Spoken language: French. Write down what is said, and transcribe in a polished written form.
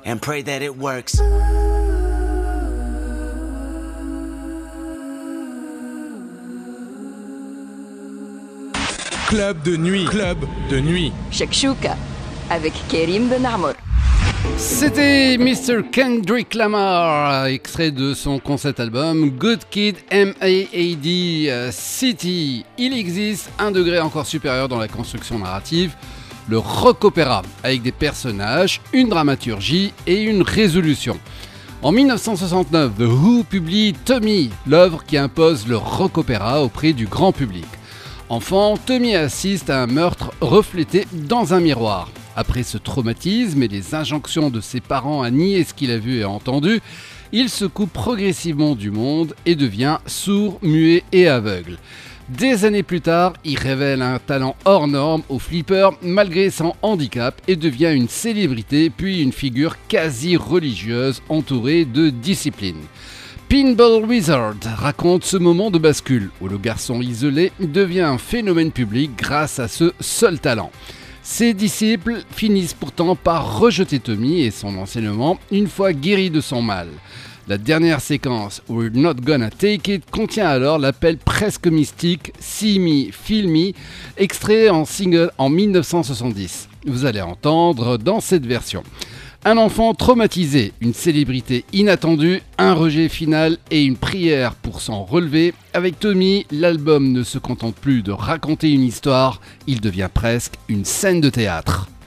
and pray that it works. Club de nuit. Club de nuit. Shakshuka avec Karim Benamour. C'était Mr. Kendrick Lamar, extrait de son concept album Good Kid M.A.A.D. City. Il existe un degré encore supérieur dans la construction narrative, le rock opéra, avec des personnages, une dramaturgie et une résolution. En 1969, The Who publie Tommy, l'œuvre qui impose le rock opéra auprès du grand public. Enfant, Tommy assiste à un meurtre reflété dans un miroir. Après ce traumatisme et les injonctions de ses parents à nier ce qu'il a vu et entendu, il se coupe progressivement du monde et devient sourd, muet et aveugle. Des années plus tard, il révèle un talent hors norme au flipper malgré son handicap et devient une célébrité puis une figure quasi religieuse entourée de discipline. Pinball Wizard raconte ce moment de bascule où le garçon isolé devient un phénomène public grâce à ce seul talent. Ses disciples finissent pourtant par rejeter Tommy et son enseignement une fois guéri de son mal. La dernière séquence, We're Not Gonna Take It, contient alors l'appel presque mystique See Me, Feel Me, extrait en single en 1970. Vous allez entendre dans cette version. Un enfant traumatisé, une célébrité inattendue, un rejet final et une prière pour s'en relever. Avec Tommy, l'album ne se contente plus de raconter une histoire, il devient presque une scène de théâtre.